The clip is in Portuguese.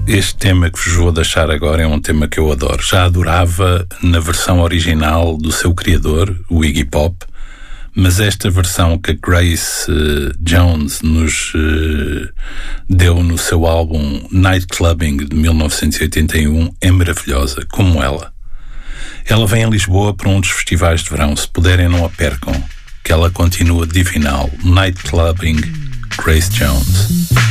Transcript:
Este tema que vos vou deixar agora é um tema que eu adoro. Já adorava na versão original do seu criador, o Iggy Pop, mas esta versão que a Grace Jones nos deu no seu álbum Night Clubbing de 1981 é maravilhosa, como ela. Ela vem a Lisboa para um dos festivais de verão. Se puderem, não a percam, que ela continua divinal. Night Clubbing, Grace Jones.